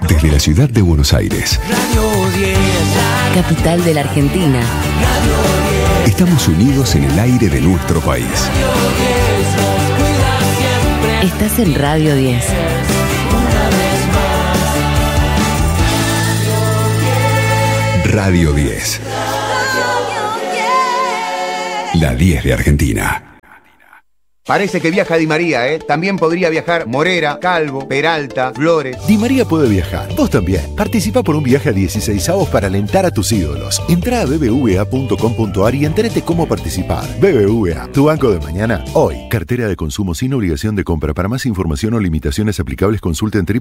Desde la ciudad de Buenos Aires. Radio 10. Capital de la Argentina. Radio 10. Estamos unidos en el aire de nuestro país. Radio 10 nos cuida siempre. Estás en Radio 10. Radio 10. La 10 de Argentina. Parece que viaja Di María, ¿eh? También podría viajar Morera, Calvo, Peralta, Flores. Di María puede viajar. Vos también. Participa por un viaje a 16avos para alentar a tus ídolos. Entrá a bbva.com.ar y entérate cómo participar. BBVA, tu banco de mañana, hoy. Cartera de consumo sin obligación de compra. Para más información o limitaciones aplicables, consulta en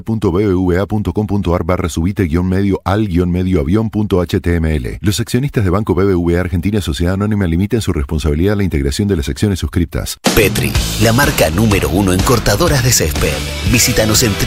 www.bbva.com.ar/subite-medio al-medio-avión.html. Los accionistas de Banco BBVA Argentina Sociedad Anónima limitan su responsabilidad a la integración de las acciones suscriptas. Petri, la marca número 1 en cortadoras de césped. Visítanos en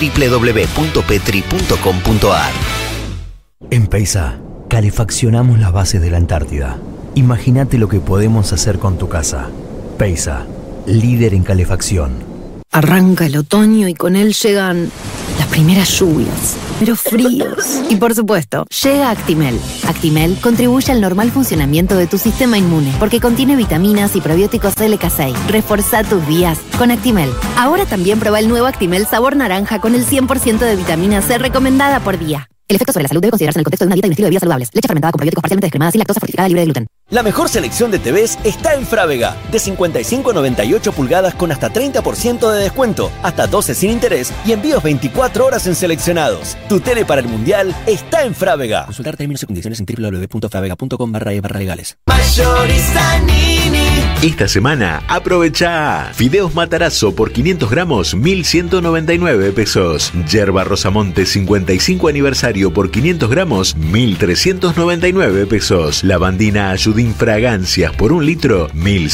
www.petri.com.ar. En Peisa, calefaccionamos las bases de la Antártida. Imagínate lo que podemos hacer con tu casa. Peisa, líder en calefacción. Arranca el otoño y con él llegan las primeras lluvias, pero fríos. Y por supuesto, llega Actimel. Actimel contribuye al normal funcionamiento de tu sistema inmune porque contiene vitaminas y probióticos LK6. Reforzá tus días con Actimel. Ahora también prueba el nuevo Actimel sabor naranja con el 100% de vitamina C recomendada por día. El efecto sobre la salud debe considerarse en el contexto de una dieta y un estilo de vida saludables. Leche fermentada con probióticos parcialmente descremada sin lactosa fortificada libre de gluten. La mejor selección de TVs está en Frávega. De 55 a 98 pulgadas con hasta 30% de descuento, hasta 12 sin interés y envíos 24 horas en seleccionados. Tu tele para el Mundial está en Frávega. Consultar términos y condiciones en www.fravega.com/legales. Mayorista Nini. Esta semana aprovecha Fideos Matarazzo por 500 gramos 1.199 pesos. Yerba Rosamonte 55 aniversario por 500 gramos 1.399 pesos. Lavandina Ayudín Fragancias por 1 litro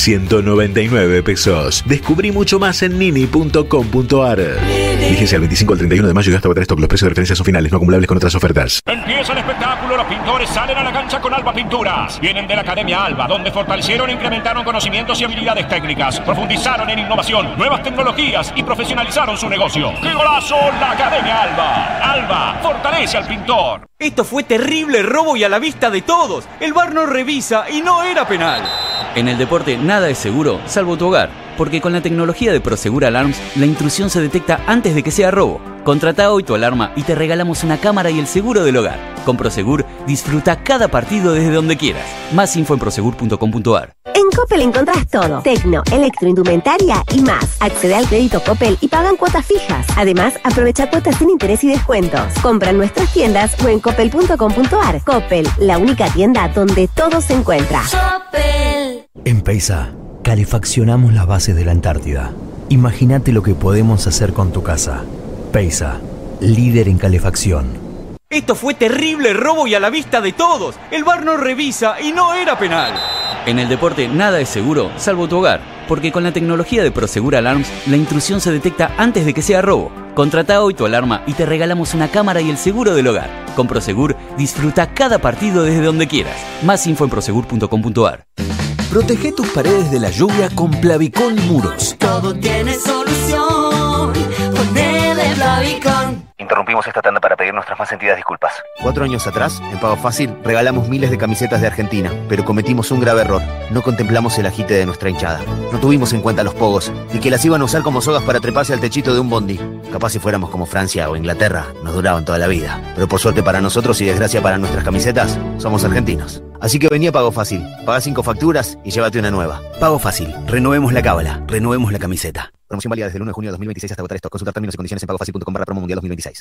1.199 pesos. Descubrí mucho más en nini.com.ar. Vigencia al 25 al 31 de mayo y hasta agotar stock. Los precios de referencia son finales, no acumulables con otras ofertas. Empieza el espectáculo, los pintores salen a la cancha con Alba Pinturas. Vienen de la Academia Alba, donde fortalecieron e incrementaron conocimientos y habilidades técnicas, profundizaron en innovación, nuevas tecnologías y profesionalizaron su negocio. ¡Qué golazo! La Academia Alba. Alba fortalece al pintor. Esto fue terrible robo y a la vista de todos. El VAR no revisa y no era penal. En el deporte nada es seguro, salvo tu hogar. Porque con la tecnología de Prosegur Alarms, la intrusión se detecta antes de que sea robo. Contrata hoy tu alarma y te regalamos una cámara y el seguro del hogar. Con Prosegur, disfruta cada partido desde donde quieras. Más info en prosegur.com.ar. En Coppel encontrás todo. Tecno, electroindumentaria y más. Accede al crédito Coppel y pagan cuotas fijas. Además, aprovecha cuotas sin interés y descuentos. Compra en nuestras tiendas o en coppel.com.ar. Coppel, la única tienda donde todo se encuentra. Coppel. En Peisa, calefaccionamos las bases de la Antártida. Imagínate lo que podemos hacer con tu casa. Peisa, líder en calefacción. Esto fue terrible robo y a la vista de todos. El VAR no revisa y no era penal. En el deporte nada es seguro, salvo tu hogar. Porque con la tecnología de Prosegur Alarms, la intrusión se detecta antes de que sea robo. Contrata hoy tu alarma y te regalamos una cámara y el seguro del hogar. Con Prosegur, disfruta cada partido desde donde quieras. Más info en prosegur.com.ar. Protege tus paredes de la lluvia con Plavicón Muros. Todo tiene solución. Ponele Plavicón. Interrumpimos esta tanda para pedir nuestras más sentidas disculpas. 4 años atrás, en Pago Fácil, regalamos miles de camisetas de Argentina, pero cometimos un grave error. No contemplamos el agite de nuestra hinchada. No tuvimos en cuenta los pogos y que las iban a usar como sogas para treparse al techito de un bondi. Capaz si fuéramos como Francia o Inglaterra, nos duraban toda la vida. Pero por suerte para nosotros y desgracia para nuestras camisetas, somos argentinos. Así que vení a Pago Fácil, pagá 5 facturas y llévate una nueva. Pago Fácil, renovemos la cábala, renovemos la camiseta. Promoción válida desde el 1 de junio de 2026 hasta agotar esto. Consultar términos y condiciones en pagofacil.com/promo mundial 2026.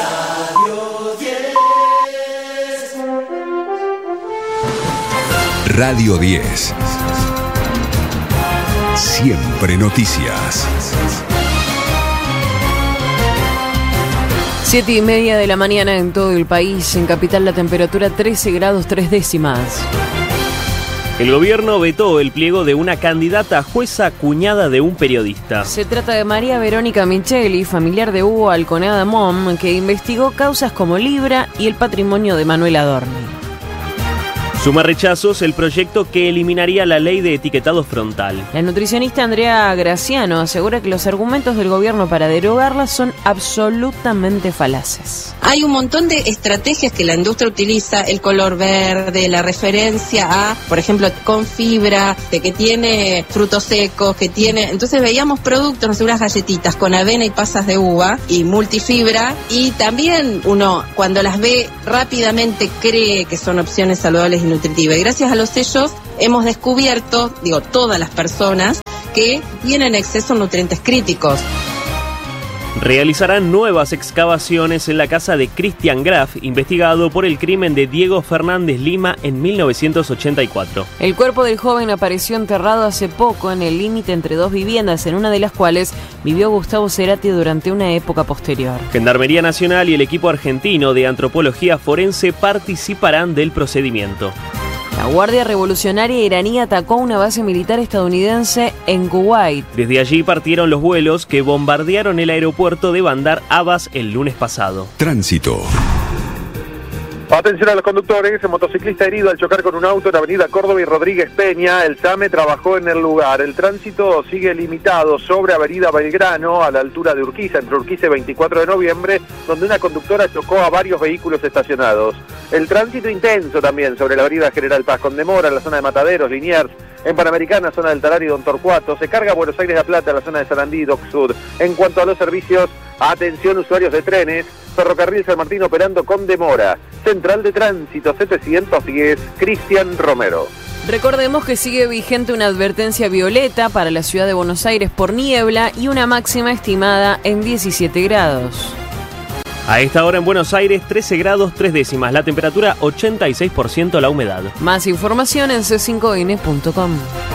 Radio 10. Siempre noticias. 7:30 de la mañana en todo el país. En Capital la temperatura 13 grados 3 décimas. El gobierno vetó el pliego de una candidata a jueza cuñada de un periodista. Se trata de María Verónica Micheli, familiar de Hugo Alconada Mom, que investigó causas como Libra y el patrimonio de Manuel Adorni. Suma rechazos el proyecto que eliminaría la ley de etiquetado frontal. La nutricionista Andrea Graciano asegura que los argumentos del gobierno para derogarla son absolutamente falaces. Hay un montón de estrategias que la industria utiliza, el color verde, la referencia a, por ejemplo, con fibra, de que tiene frutos secos, que tiene... Entonces veíamos productos, no sé, unas galletitas con avena y pasas de uva y multifibra, y también uno cuando las ve rápidamente cree que son opciones saludables y nutritivas. Y gracias a los sellos hemos descubierto, todas las personas, que tienen exceso de nutrientes críticos. Realizarán nuevas excavaciones en la casa de Christian Graf, investigado por el crimen de Diego Fernández Lima en 1984. El cuerpo del joven apareció enterrado hace poco en el límite entre dos viviendas, en una de las cuales vivió Gustavo Cerati durante una época posterior. Gendarmería Nacional y el equipo argentino de antropología forense participarán del procedimiento. La Guardia Revolucionaria iraní atacó una base militar estadounidense en Kuwait. Desde allí partieron los vuelos que bombardearon el aeropuerto de Bandar Abbas el lunes pasado. Tránsito. Atención a los conductores, el motociclista herido al chocar con un auto en Avenida Córdoba y Rodríguez Peña. El SAME trabajó en el lugar. El tránsito sigue limitado sobre Avenida Belgrano, a la altura de Urquiza, entre Urquiza y 24 de noviembre, donde una conductora chocó a varios vehículos estacionados. El tránsito intenso también sobre la Avenida General Paz, con demora en la zona de Mataderos, Liniers, en Panamericana, zona del Talar y Don Torcuato. Se carga Buenos Aires La Plata, en la zona de Sarandí, Doc Sud. En cuanto a los servicios, atención usuarios de trenes, Ferrocarril San Martín operando con demora. Central de Tránsito 710, Cristian Romero. Recordemos que sigue vigente una advertencia violeta para la ciudad de Buenos Aires por niebla y una máxima estimada en 17 grados. A esta hora en Buenos Aires, 13 grados 3 décimas, la temperatura 86% la humedad. Más información en c5n.com.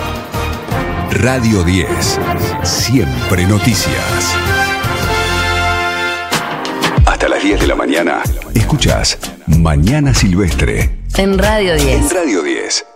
Radio 10, siempre noticias. Hasta las 10 de la mañana, escuchás Mañana Silvestre. En Radio 10. En Radio 10.